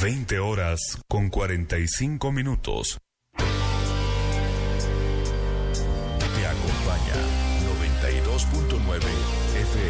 20 horas con 45 minutos. Te acompaña 92.9 FM.